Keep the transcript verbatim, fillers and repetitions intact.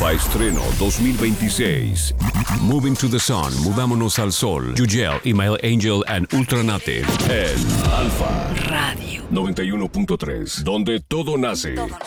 Alfa Estreno dos mil veintiséis. Moving to the Sun, Mudámonos al Sol. Yugel, Email Angel and Ultranative. En Alfa Radio noventa y uno punto tres, donde todo nace. Todo.